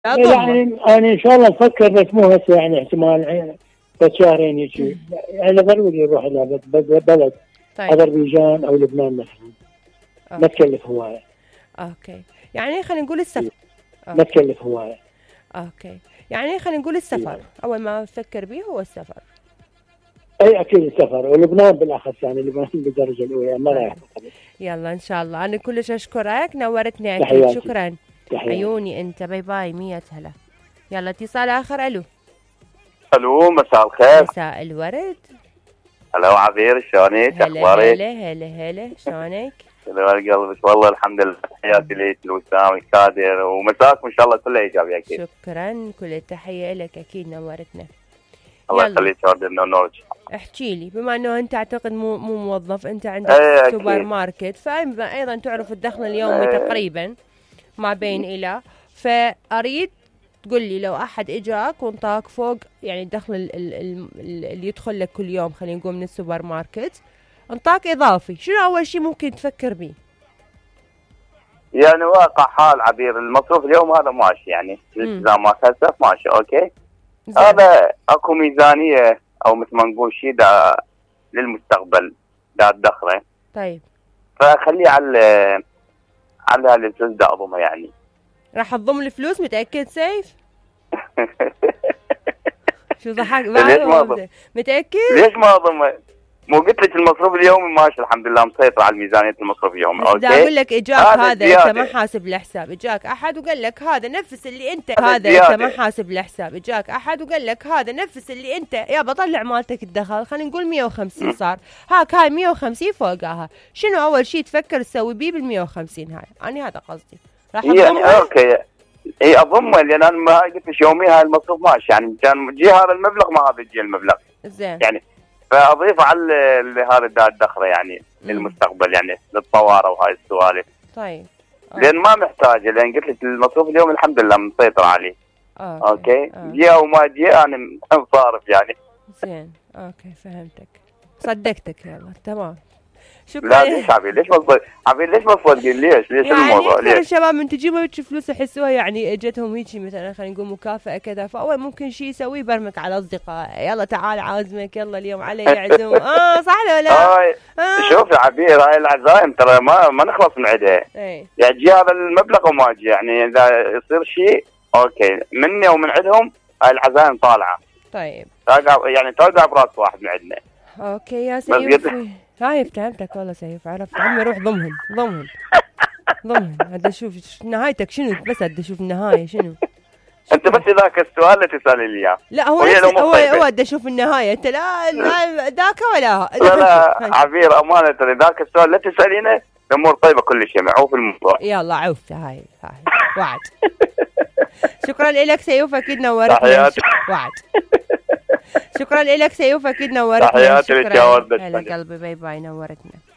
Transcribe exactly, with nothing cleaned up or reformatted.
يعني انا ان شاء الله نفكر، بس مو هسه يعني احتمال بس شهرين يجي يعني ضروري يروح الى بلد طيب. اذربيجان او لبنان مثلا. ما تكلف هوايه. اوكي يعني خلينا نقول السفر. ما تكلف هوايه. اوكي يعني خلينا نقول السفر. اول ما افكر به هو السفر. اي اكيد السفر، ولبنان بالاخص يعني لبنان بالدرجه الاولى ما رايح. يلا ان شاء الله. انا كلش اشكرك، نورتني اكيد. شكرا. تحياتي. عيوني انت. باي باي. مية هلا. يلا اتصال اخر. الو. الو مساء الخير. مساء الورد. هلا عبير، شلونك؟ اخبارك؟ هلا هلا هلا شلونك؟ هلا قلبك. والله الحمد لله. تحياتي ليك الوسام الكادر، ومساكم ان شاء الله كله ايجابي اكيد. شكرا، كل التحيه لك اكيد. نورتنا. الله يخليك يا ولد النونوج. احكي لي، بما انه انت اعتقد مو مو موظف، انت عندك ايه سوبر ماركت، فايضا تعرف الدخل اليومي ايه تقريبا ما بين الى، فاريد تقول لي لو احد اجاك وانطاك فوق يعني الدخل اللي يدخل لك كل يوم، خلينا نقول من السوبر ماركت، انطاك اضافي، شنو اول شيء ممكن تفكر به؟ يعني واقع حال عبير، المصروف اليوم هذا ماشي، يعني الالتزامات هسه ماشي اوكي. زي. هذا اكو ميزانيه او مثل ما نقول شيء دا للمستقبل دا تدخله. طيب. فخليه على على هالفلوس دا اضمها يعني. راح تضم الفلوس متاكد سيف؟ شو ضحك؟ ليش ما اضم؟ متاكد؟ ليش ما اضم؟ مو قلت لك المصروف اليومي ماشي الحمد لله، مسيطر على ميزانيه المصروف اليومي اوكي. بدي اقول لك اجاك هذا انت ما حاسب الحساب، اجاك احد وقال لك هذا نفس اللي انت، هذا انت ما حاسب الحساب، اجاك احد وقال لك هذا نفس اللي انت، يابا طلع مالتك الدخل، خلينا نقول مية وخمسين صار، هاك هاي مية وخمسين فوقها، شنو اول شيء تفكر تسوي بيه بال مية وخمسين هاي؟ انا هذا قصدي. راح يعني اوكي اي اضمه، لان انا ما قلت لك يومي هاي المصروف ماشي، يعني كان جي هذا المبلغ ما هذا يجي المبلغ. زين. يعني فاضيف على هذا الدا الدخله يعني للمستقبل، يعني للطوارئ وهاي السوالف. طيب. أوكي. لان ما محتاجه، لان قلت لك المصروف اليوم الحمد لله مسيطر عليه. اوكي, أوكي. أوكي. جي او ما جي انا صارف يعني. زين اوكي فهمتك، صدقتك. يلا تمام. شكرا. لا ليش عبيد؟ ليش ما عبيد؟ ليش ما تصدقين؟ ليش؟ ليش يعني الموضوع؟ ليش؟ الشباب من تجي ما بتشوف فلوس يحسوها يعني اجتهم هيجي مثلا خلينا نقول مكافأة كذا، فاول ممكن شيء يسويه يبرمك على اصدقاء، يلا تعال عازمك، يلا اليوم علي يعزم. اه صح ولا لا؟ آه. شوف يا عبير، هاي العزايم ترى ما ما نخلص من عندها. اي يعني جي هذا المبلغ وما جي، يعني اذا يصير شيء اوكي مني ومن عندهم هاي العزايم طالعه. طيب. توقع يعني توقع براس واحد من عندنا. اوكي يا سيف. هاي فهمتك والله سيف، عرفت عمي. روح ضمهن ضمهن ضمهن. بدي اشوف نهايتك شنو، بس بدي اشوف النهايه شنو. انت بس ذاك السؤال لا تسالي لي اياه. لا هو هو هو بدي اشوف النهايه، انت لا لا ذاك ولا لا لا عبير امانه ذاك السؤال لا تسالينه، الامور طيبه كل شيء معوف الموضوع. يلا عوفت هاي هاي وعد. شكرا لك سيوف، اكيد نورتنا. تحياتي. وعد. شكرا لك سيوف، اكيد نورتنا. تحياتي لك يا ولد. هلا قلبي. باي باي. نورتنا.